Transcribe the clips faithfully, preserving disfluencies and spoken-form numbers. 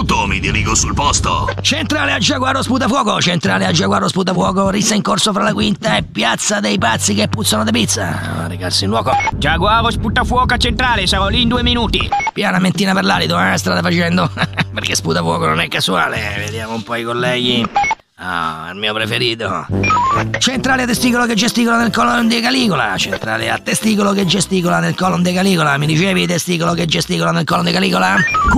ricevuto, mi dirigo sul posto. Centrale a Giaguaro Sputafuoco, centrale a Giaguaro Sputafuoco, rissa in corso fra la quinta e piazza dei pazzi che puzzano di pizza. Recarsi in luogo. Giaguaro Sputafuoco a centrale, sarò lì in due minuti. Piana mentina per l'alito, eh, strada facendo. Perché Sputafuoco non è casuale, vediamo un po' i colleghi. Ah, il mio preferito. Centrale a testicolo che gesticola nel colon di Caligola. Centrale a testicolo che gesticola nel colon di Caligola. Mi dicevi testicolo che gesticola nel colon di Caligola?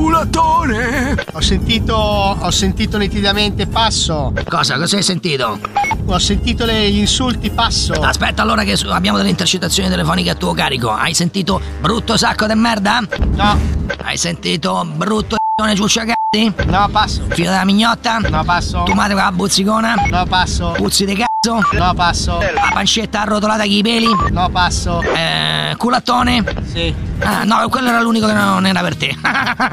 Culatone! Ho sentito. Ho sentito nitidamente passo. Cosa? Cosa hai sentito? Ho sentito le, gli insulti passo. Aspetta allora che abbiamo delle intercettazioni telefoniche a tuo carico. Hai sentito brutto sacco de merda? No. Hai sentito brutto c***one ciucciagatti? No, passo. Figlio della mignotta? No, passo. Tu madre con la buzzicona? No, passo. Puzzi di cazzo? No, passo. La pancetta arrotolata con i peli? No, passo. Eh, culattone? Sì. Ah, no, quello era l'unico che non era per te.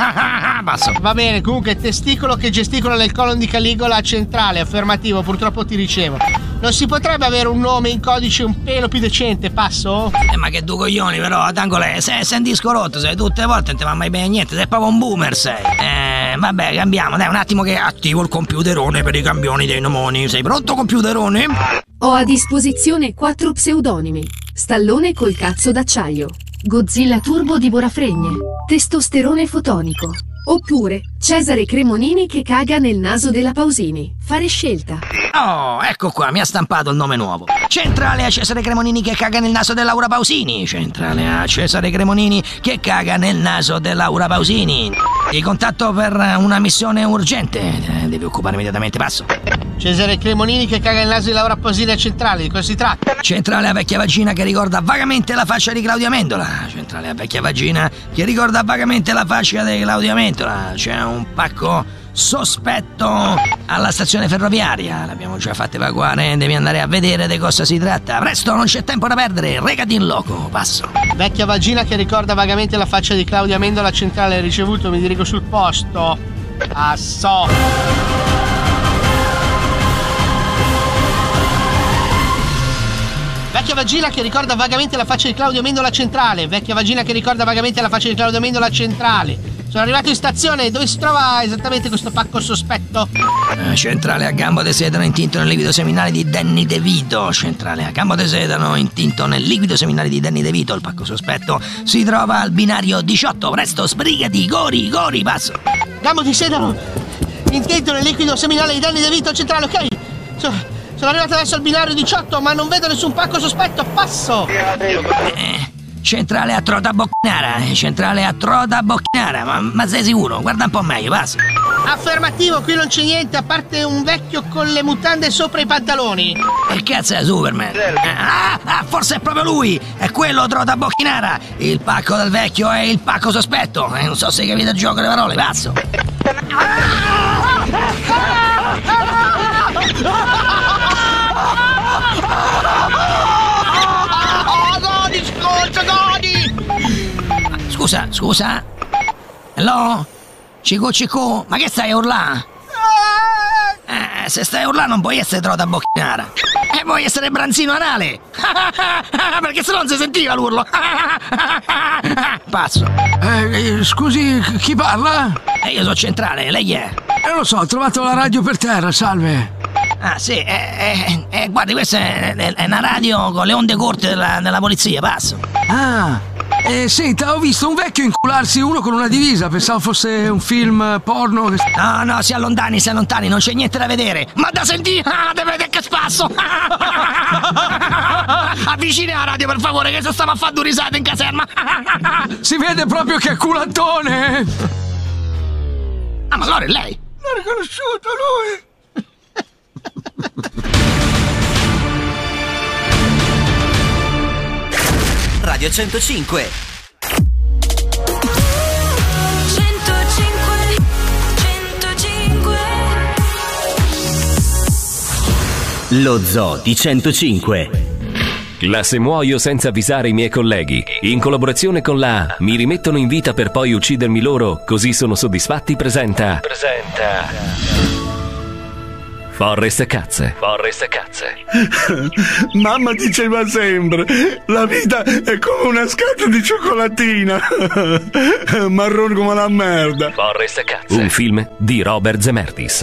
Passo. Va bene, comunque testicolo che gesticola nel colon di Caligola centrale, affermativo, purtroppo ti ricevo. Non si potrebbe avere un nome in codice un pelo più decente, passo? Eh, ma che due coglioni però, Tangole, sei, sei un disco rotto, sei tutte le volte, non ti va mai bene niente, sei proprio un boomer sei. Eh, vabbè, cambiamo, dai, un attimo che attivo il computerone per i campioni dei nomoni. Sei pronto, computerone? Ho a disposizione quattro pseudonimi. Stallone col cazzo d'acciaio, Godzilla turbo divora fregne, testosterone fotonico. Oppure Cesare Cremonini che caga nel naso della Pausini. Fare scelta. Oh, ecco qua, mi ha stampato il nome nuovo. Centrale a Cesare Cremonini che caga nel naso di Laura Pausini. Centrale a Cesare Cremonini che caga nel naso di Laura Pausini. Ti contatto per una missione urgente. Devi occupare immediatamente, passo. Cesare Cremonini che caga nel naso di Laura Pausini a centrale, di cosa si tratta? Centrale a vecchia vagina che ricorda vagamente la faccia di Claudia Amendola. Centrale a vecchia vagina che ricorda vagamente la faccia di Claudia Amendola. C'è un pacco sospetto alla stazione ferroviaria. L'abbiamo già fatto evacuare, devi andare a vedere di cosa si tratta. Presto, non c'è tempo da perdere, recati in loco, passo. Vecchia vagina che ricorda vagamente la faccia di Claudia Amendola centrale, ricevuto, mi dirigo sul posto. Asso. Vecchia vagina che ricorda vagamente la faccia di Claudio Amendola centrale. Vecchia vagina che ricorda vagamente la faccia di Claudio Amendola centrale. Sono arrivato in stazione. Dove si trova esattamente questo pacco sospetto? Eh, centrale a gambo di sedano intinto nel liquido seminale di Danny DeVito. Centrale a gambo di sedano intinto nel liquido seminale di Danny DeVito. Il pacco sospetto si trova al binario diciotto. Presto, sbrigati, gori, gori, passo. Gambo di sedano intinto nel liquido seminale di Danny DeVito centrale, ok? So Sono arrivato adesso al binario diciotto, ma non vedo nessun pacco sospetto, passo! Eh, centrale a Trota Bocchinara, eh, centrale a Trota Bocchinara, ma, ma sei sicuro? Guarda un po' meglio, passo. Affermativo, qui non c'è niente, a parte un vecchio con le mutande sopra i pantaloni. Che cazzo è Superman? Ah, ah, forse è proprio lui, è quello Trota Bocchinara. Il pacco del vecchio è il pacco sospetto, eh, non so se capite il gioco delle parole, passo. Godi, scorcio, godi! Scusa, scusa? Hello? Cico, cico, ma che stai a urlare? Eh, se stai a urlare non puoi essere Trota Bocchinara. E vuoi essere Branzino Anale. Perché se no non si sentiva l'urlo. Passo. Eh, scusi, chi parla? Eh, io sono centrale, lei è? Eh, lo so, ho trovato la radio per terra, salve. Ah, sì, eh, eh, eh, guardi, questa è, è, è una radio con le onde corte della, della polizia, passo. Ah, eh, senta, ho visto un vecchio incularsi uno con una divisa, pensavo fosse un film porno. No, no, si allontani, si allontani, non c'è niente da vedere. Ma da sentire, ah, deve vedere che spasso. Avvicini la radio, per favore, che se stava a fare due risate in caserma. Si vede proprio che è culatone. Ah, ma allora è lei? L'ho riconosciuto, lui. Radio centocinque. centocinque centocinque. Lo Zoo di centocinque. La Se muoio senza avvisare i miei colleghi, in collaborazione con la Mi rimettono in vita per poi uccidermi loro, così sono soddisfatti, presenta. Presenta. Forrest Katz. Forrest Katz. Mamma diceva sempre, la vita è come una scatola di cioccolattina, marrone come la merda. Forrest Katz. Un film di Robert Zemeckis.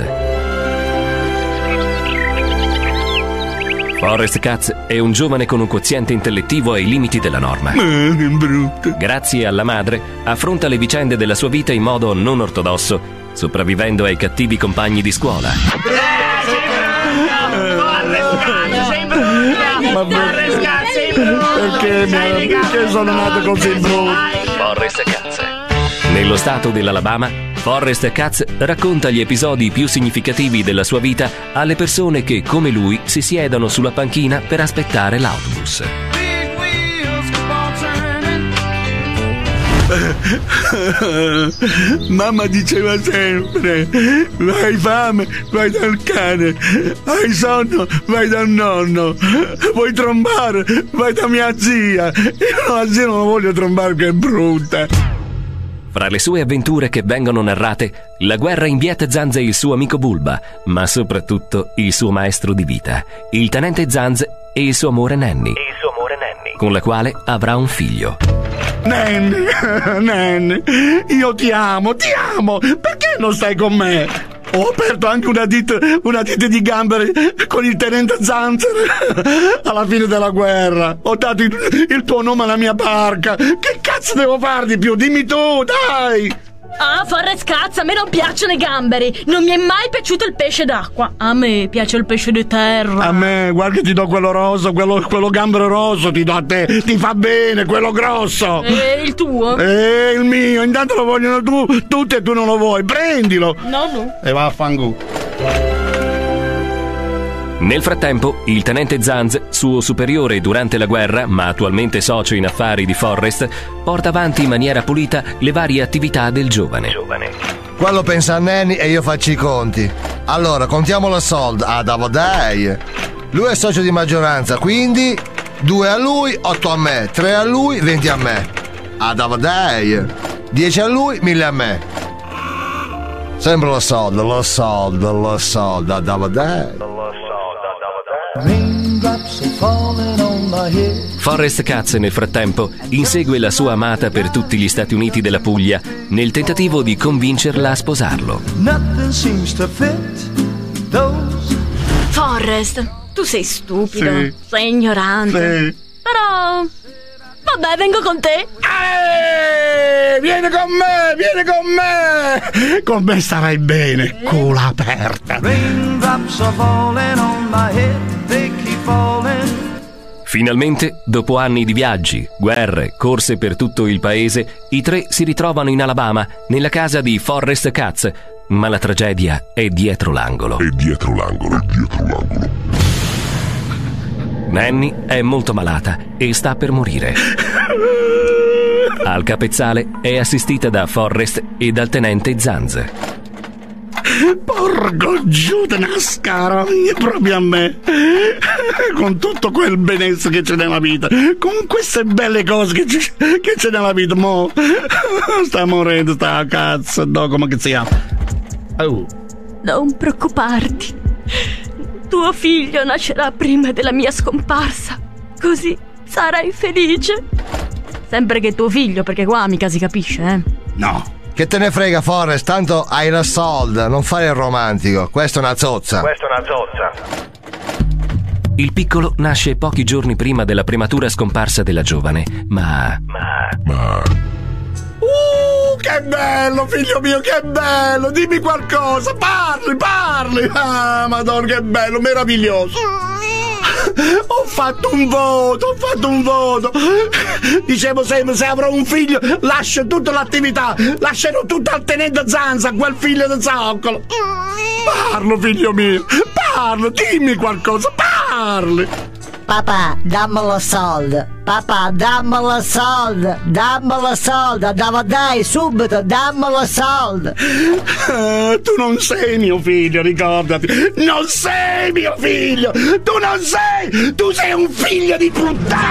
Forrest Katz è un giovane con un quoziente intellettivo ai limiti della norma. Eh, che brutto. Grazie alla madre, affronta le vicende della sua vita in modo non ortodosso, sopravvivendo ai cattivi compagni di scuola. Ma perché, perché sono nato così brutto? Forrest Katz. Nello stato dell'Alabama, Forrest Katz racconta gli episodi più significativi della sua vita alle persone che, come lui, si siedono sulla panchina per aspettare l'autobus. Mamma diceva sempre, hai fame, vai dal cane, hai sonno, vai dal nonno, vuoi trombare, vai da mia zia. Io la zia non la voglio trombare, che è brutta. Fra le sue avventure che vengono narrate, la guerra in Viet Zanz e il suo amico Bulba, ma soprattutto il suo maestro di vita, il tenente Zanz e il suo amore Nanny, il suo amore Nanny, con la quale avrà un figlio. Nanny, Nanny, io ti amo, ti amo, perché non stai con me? Ho aperto anche una ditta, una ditta di gamberi con il tenente Zanzer alla fine della guerra. Ho dato il, il tuo nome alla mia barca. Che cazzo devo fare di più? Dimmi tu, dai! Ah, Forrest Katz, a me non piacciono i gamberi. Non mi è mai piaciuto il pesce d'acqua. A me piace il pesce di terra. A me, guarda che ti do quello rosso, quello, quello gambero rosso ti do a te. Ti fa bene, quello grosso. E il tuo? E il mio, intanto lo vogliono tu, tutti e tu non lo vuoi. Prendilo. No, no. E va a fanculo. Nel frattempo, il tenente Zanz, suo superiore durante la guerra, ma attualmente socio in affari di Forrest, porta avanti in maniera pulita le varie attività del giovane. giovane. Quello pensa a Nanny e io faccio i conti. Allora, contiamo la soldi. Ah, dai. Lui è socio di maggioranza, quindi due a lui, otto a me, tre a lui, venti a me. Ah, dai. dieci a lui, mille a me. Sempre lo soldo, lo soldo, lo soldo. Ah, dai. Forrest Katz nel frattempo insegue la sua amata per tutti gli Stati Uniti della Puglia nel tentativo di convincerla a sposarlo. Forrest, tu sei stupido, sì. sei ignorante, sì. Però vabbè, vengo con te. Eeeh, vieni con me, vieni con me. Con me starai bene, culo aperta. Finalmente, dopo anni di viaggi, guerre, corse per tutto il paese, i tre si ritrovano in Alabama, nella casa di Forrest Katz, ma la tragedia è dietro l'angolo. È dietro l'angolo, è dietro l'angolo. Nanny è molto malata e sta per morire. Al capezzale è assistita da Forrest e dal tenente Zanz. Porco giù di nascara, proprio a me. Con tutto quel benessere che c'è nella vita, con queste belle cose che c'è, che c'è nella vita, mo sta morendo, sta cazzo, no, come che si chiama? Oh. Non preoccuparti, tuo figlio nascerà prima della mia scomparsa, così sarai felice. Sempre che tuo figlio, perché qua mica si capisce, eh? No. Che te ne frega, Forrest, tanto hai la solda, non fare il romantico, questa è una zozza. Questa è una zozza. Il piccolo nasce pochi giorni prima della prematura scomparsa della giovane, ma... Ma... Ma... Uh, che bello, figlio mio, che bello! Dimmi qualcosa, parli, parli! Ah, madonna, che bello, meraviglioso! Ho fatto un voto, ho fatto un voto. Dicevo sempre, se avrò un figlio lascio tutta l'attività, lascerò tutto al tenente Zanza, quel figlio di zoccolo. Parlo, figlio mio, parlo, dimmi qualcosa, parli. Papà, dammi lo soldo. Papà, dammi lo soldo. Dammi lo soldo. Devo dai subito, dammi lo soldo. Uh, tu non sei mio figlio, ricordati. Non sei mio figlio. Tu non sei. Tu sei un figlio di puttana.